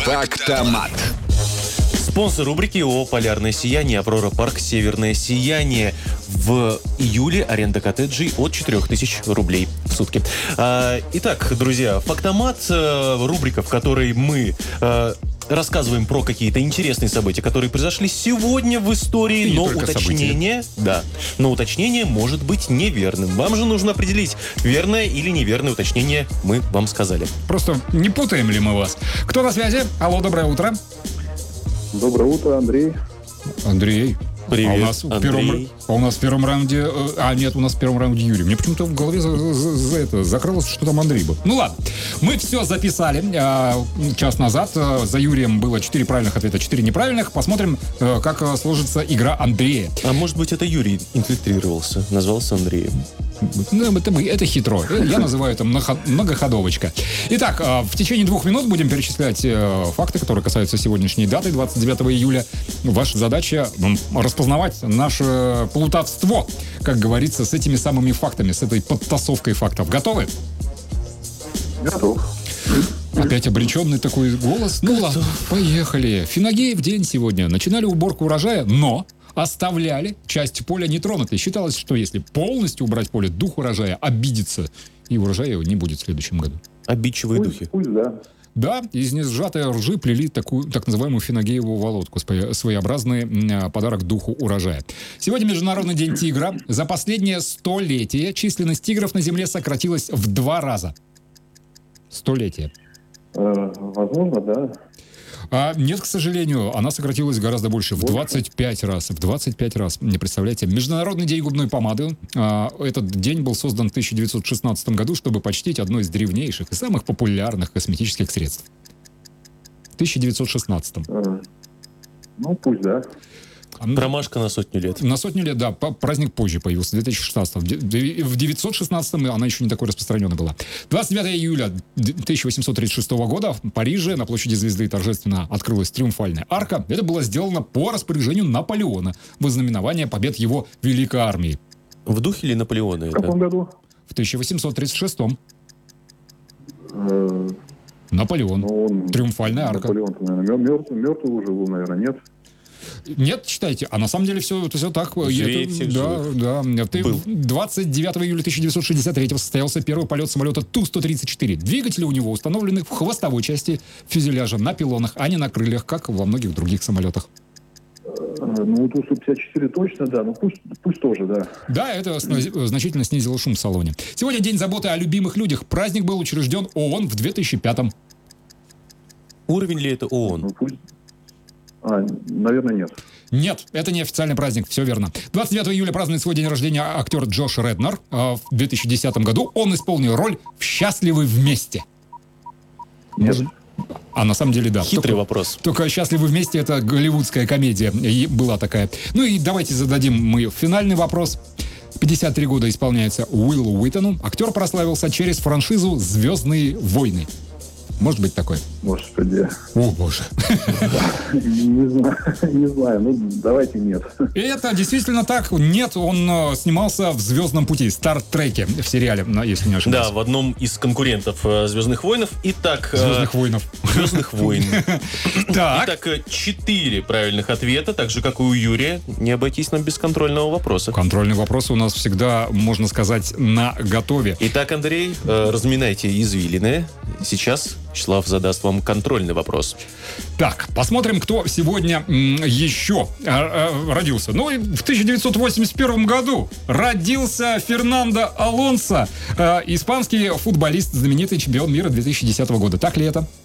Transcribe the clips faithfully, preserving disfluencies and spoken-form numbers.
Фактомат. Спонсор рубрики ООО «Полярное сияние», «Аврора Парк», «Северное сияние». В июле аренда коттеджей от четырех тысяч рублей в сутки. А, итак, друзья, «Фактомат» — рубрика, в которой мы а, рассказываем про какие-то интересные события, которые произошли сегодня в истории, но уточнение, да, но уточнение может быть неверным. Вам же нужно определить, верное или неверное уточнение мы вам сказали. Просто не путаем ли мы вас? Кто на связи? Алло, доброе утро. Доброе утро, Андрей. Андрей. Привет, а у нас в первом, а у нас в первом раунде... А, нет, у нас в первом раунде Юрий. Мне почему-то в голове за, за, за это закрылось, что там Андрей был. Ну ладно, мы все записали. А, час назад а, за Юрием было четыре правильных ответа, четыре неправильных. Посмотрим, а, как а, сложится игра Андрея. А может быть, это Юрий инфильтрировался, назвался Андреем? Ну, это, это хитро. Я называю это многоходовочка. Итак, в течение двух минут будем перечислять факты, которые касаются сегодняшней даты, двадцать девятого июля. Ваша задача распознавать наше плутовство, как говорится, с этими самыми фактами, с этой подтасовкой фактов. Готовы? Готов. Опять обреченный такой голос. Ну ладно, поехали. Финагеев день сегодня. Начинали уборку урожая, но оставляли часть поля нетронутой. Считалось, что если полностью убрать поле, дух урожая обидится, и урожая не будет в следующем году. Обидчивые Пусть, духи. пусть, да. Да, из несжатой ржи плели такую, так называемую финагееву володку, своеобразный подарок духу урожая. Сегодня Международный день тигра. За последнее столетие численность тигров на Земле сократилась в два раза. Столетие. Э, возможно, да. А нет, к сожалению, она сократилась гораздо больше, в двадцать пять раз. В двадцать пять раз, не представляете. Международный день губной помады. А, этот день был создан в тысяча девятьсот шестнадцатом году, чтобы почтить одно из древнейших и самых популярных косметических средств. В тысяча девятьсот шестнадцатом. Э, ну, пусть, да. Промашка на сотню лет. На сотню лет, да. Праздник позже появился, в две тысячи шестнадцатом. В девятьсот шестнадцатом она еще не такой распространенной была. двадцать девятого июля тысяча восемьсот тридцать шестого года в Париже на площади Звезды торжественно открылась триумфальная арка. Это было сделано по распоряжению Наполеона во знаменование побед его великой армии. В духе ли Наполеона? В каком это? году? В тысяча восемьсот тридцать шестом. Э, Наполеон. ну, он, Триумфальная арка. Наполеон, наверное, мертвый, мертвый уже был, наверное, нет? Нет, читайте. А на самом деле все, все так. Живее Это, всех да, живых. да. Ты, Был. двадцать девятого июля тысяча девятьсот шестьдесят третьего состоялся первый полет самолета Ту сто тридцать четыре. Двигатели у него установлены в хвостовой части фюзеляжа на пилонах, а не на крыльях, как во многих других самолетах. Э, ну, Ту сто пятьдесят четыре точно, да. Ну, пусть, пусть тоже, да. Да, это сна- значительно снизило шум в салоне. Сегодня День заботы о любимых людях. Праздник был учрежден ООН в две тысячи пятом. Уровень ли это ООН? Ну, пусть... А, наверное, нет. Нет, это не официальный праздник, все верно. двадцать девятого июля празднует свой день рождения актер Джош Реднер. В две тысячи десятом году он исполнил роль в «Счастливы вместе». Нет. А на самом деле, да. Хитрый только, вопрос. Только «Счастливы вместе» — это голливудская комедия. И была такая. Ну и давайте зададим мы финальный вопрос. пятьдесят три года исполняется Уиллу Уитону. Актер прославился через франшизу «Звездные войны». Может быть такой? Господи. О, боже. Не знаю, не знаю. Ну, давайте нет. И это действительно так. Нет, он э, снимался в «Звездном пути», «Стар-треке» в сериале, если не ошибаюсь. Да, в одном из конкурентов э, «Звездных войнов». Итак... э, «Звездных войнов». «Звездных войн». Так. Итак, э, четыре правильных ответа, так же, как и у Юрия. Не обойтись нам без контрольного вопроса. Контрольный вопрос у нас всегда, можно сказать, на готове. Итак, Андрей, э, разминайте извилины. Сейчас Вячеслав задаст вам контрольный вопрос. Так, посмотрим, кто сегодня м, еще э, э, родился. Ну, и в тысяча девятьсот восемьдесят первом году родился Фернандо Алонсо, э, испанский футболист, знаменитый чемпион мира две тысячи десятого года. Так ли это?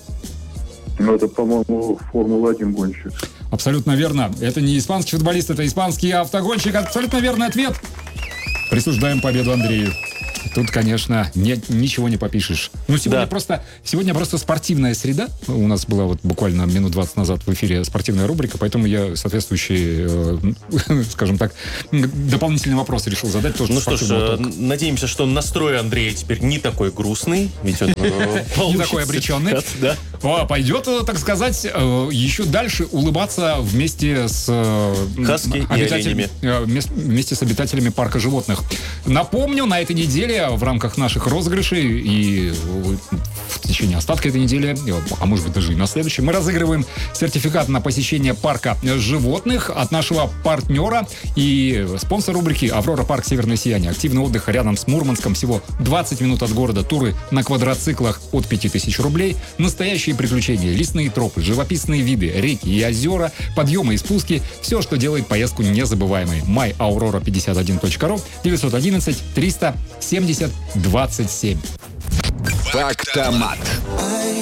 Ну, это, по-моему, Формула один гонщик. Абсолютно верно. Это не испанский футболист, это испанский автогонщик. Абсолютно верный ответ. Присуждаем победу Андрею. Тут, конечно, нет, ничего не попишешь. Ну, сегодня, Да. просто, сегодня просто спортивная среда. У нас была вот буквально минут двадцать назад в эфире спортивная рубрика, поэтому я соответствующие, э, скажем так, дополнительные вопросы решил задать. Тоже Ну что ж, спортивного э, толка. надеемся, что настрой Андрея теперь не такой грустный, ведь он э, Не получит такой обреченный. сертификат, да. О, пойдет, так сказать, э, еще дальше улыбаться вместе с э, Хаски и оленями. э, вмес- вместе с обитателями парка животных. Напомню, на этой неделе в рамках наших розыгрышей и э, в течение остатка этой недели, э, а может быть даже и на следующей, мы разыгрываем сертификат на посещение парка животных от нашего партнера и спонсора рубрики «Аврора парк Северное сияние». Активный отдых рядом с Мурманском, всего двадцать минут от города, туры на квадроциклах от пяти тысяч рублей, настоящие приключения, лесные тропы, живописные виды, реки и озера, подъемы и спуски, все, что делает поездку незабываемой. май аурора пятьдесят один точка ру, девятьсот одиннадцать триста семьдесят двадцать семь. Фактомат.